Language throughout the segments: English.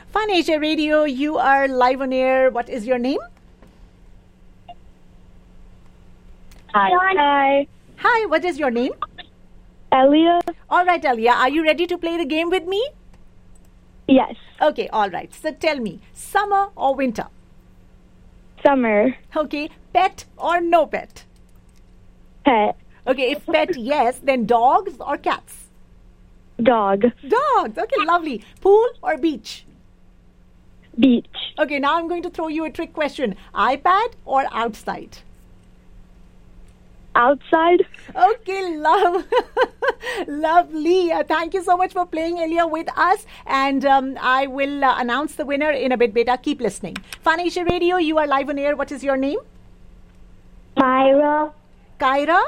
Fun Asia Radio, you are live on air. What is your name? Hi. Hi, what is your name? Elia? All right, Elia, are you ready to play the game with me? Yes. Okay, all right. So tell me, summer or winter? Summer. Okay, pet or no pet? Pet. Okay, if pet, yes, then dogs or cats? Dog. Dogs. Okay, lovely. Pool or beach? Beach. Okay, now I'm going to throw you a trick question. iPad or outside? Outside. Okay, lovely. Thank you so much for playing, Elia, with us. And I will announce the winner in a bit, beta. Keep listening. Fun Asia Radio, you are live on air. What is your name? Myra. Kyra?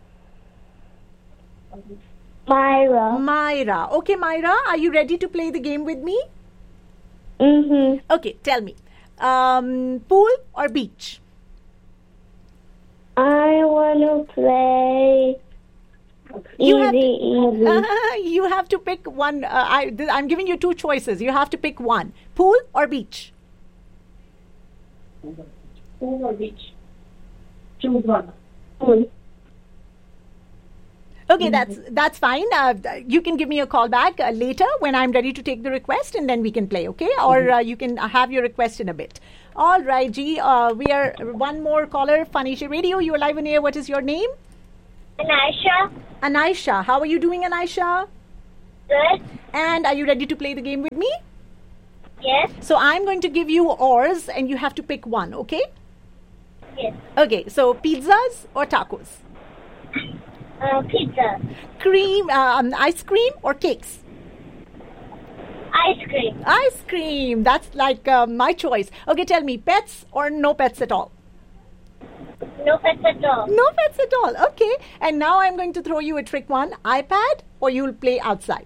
Myra. Myra. Okay, Myra, are you ready to play the game with me? Mm-hmm. Okay, tell me. Pool or beach? I want to play easy. You have to pick one. I'm giving you two choices. You have to pick one. Pool or beach? Pool or beach? Choose one. Pool. Okay, that's fine. You can give me a call back later when I'm ready to take the request, and then we can play, okay? Or you can have your request in a bit. All right, G. We are one more caller, Fun Asia Radio. You are live on air. What is your name? Anisha. Anisha. How are you doing, Anisha? Good. And are you ready to play the game with me? Yes. So I'm going to give you oars, and you have to pick one, okay? Yes. Okay, so pizzas or tacos? Pizza. Ice cream or cakes? Ice cream. Ice cream. That's like my choice. Okay, tell me, pets or no pets at all? No pets at all. No pets at all. Okay. And now I'm going to throw you a trick one. iPad or you'll play outside?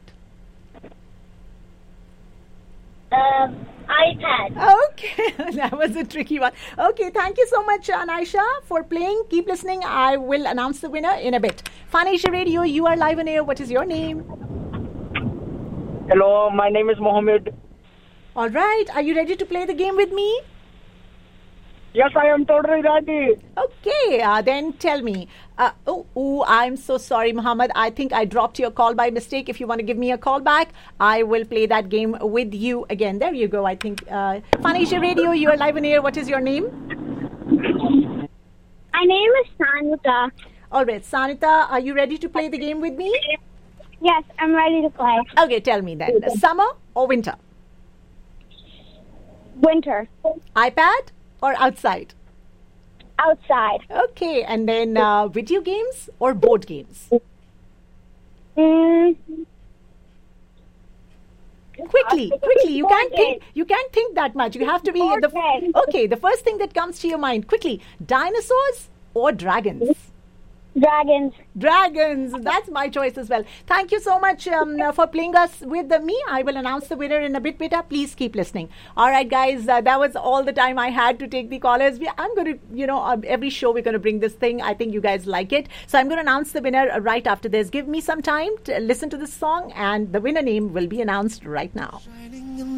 iPad. Okay. That was a tricky one. Okay. Thank you so much, Anisha, for playing. Keep listening. I will announce the winner in a bit. Fun Asia Radio, you are live on air. What is your name? Hello, my name is Mohammed. All right. Are you ready to play the game with me? Yes, I am totally ready. Okay, then tell me. I'm so sorry, Muhammad. I think I dropped your call by mistake. If you want to give me a call back, I will play that game with you again. There you go, I think. Fun Asia Radio, you are live on air. What is your name? My name is Sanita. All right, Sanita, are you ready to play the game with me? Yes, I'm ready to play. Okay, tell me then. Summer or winter? Winter. iPad or outside? Outside. Okay, and then video games or board games? Quickly. You can't think that much. You have to be okay. The first thing that comes to your mind, quickly. Dinosaurs or dragons? Dragons. That's my choice as well. Thank you so much for playing us with me. I will announce the winner in a bit, beta. Please keep listening. All right, guys. That was all the time I had to take the callers. I'm going to, every show we're going to bring this thing. I think you guys like it. So I'm going to announce the winner right after this. Give me some time to listen to this song, and the winner name will be announced right now.